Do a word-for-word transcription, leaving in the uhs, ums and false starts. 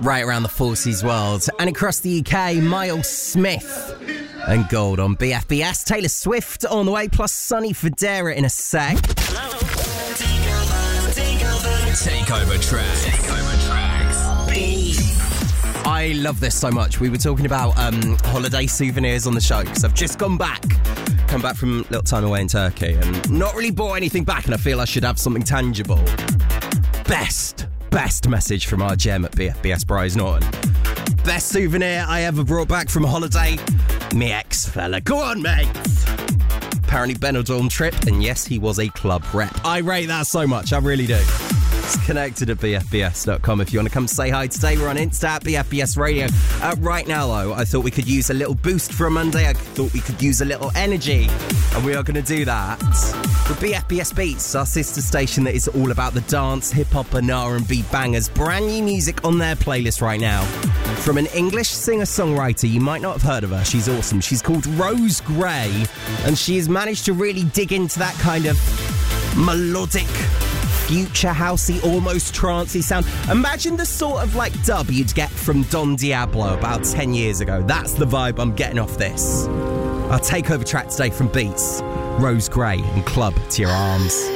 right around the forces world. And across the U K, Miles Smith and Gold on B F B S. Taylor Swift on the way, plus Sonny Fodera in a sec. Takeover tracks. Takeover tracks. B. I love this so much. We were talking about um, holiday souvenirs on the show because I've just gone back. Come back from a little time away in Turkey and not really bought anything back, and I feel I should have something tangible. Best, best message from our gem at B F B S, Bryce Norton. Best souvenir I ever brought back from a holiday? Me ex-fella. Go on, mate. Apparently Benidorm trip, and yes, he was a club rep. I rate that so much, I really do. It's connected at B F B S dot com if you want to come say hi today. We're on Insta at B F B S Radio. Uh, right now, though, I thought we could use a little boost for a Monday. I thought we could use a little energy, and we are going to do that with B F B S Beats, our sister station that is all about the dance, hip-hop and R and B bangers. Brand new music on their playlist right now from an English singer-songwriter. You might not have heard of her. She's awesome. She's called Rose Gray, and she has managed to really dig into that kind of melodic, future housey, almost trancey sound. Imagine the sort of like dub you'd get from Don Diablo about ten years ago. That's the vibe I'm getting off this. Our takeover track today from Beats, Rose Gray and Club to Your Arms.